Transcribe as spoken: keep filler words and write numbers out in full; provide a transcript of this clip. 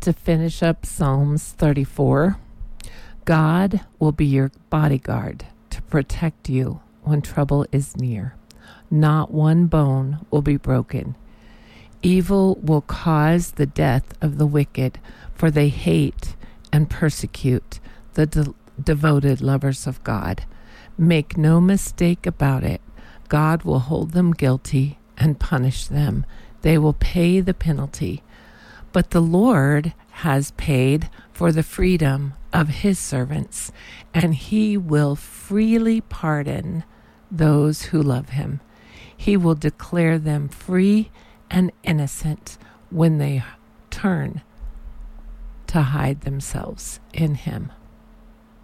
To finish up Psalms thirty-four, God will be your bodyguard to protect you when trouble is near. Not one bone will be broken. Evil will cause the death of the wicked, for they hate and persecute the de- devoted lovers of God. Make no mistake about it. God will hold them guilty and punish them. They will pay the penalty. But the Lord has paid for the freedom of his servants, and he will freely pardon those who love him. He will declare them free and innocent when they turn to hide themselves in him.